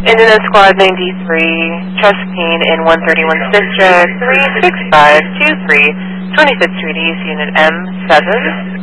Indiana Squad 93, chest pain in 131 District, 36523, 25th Street East, Unit M7.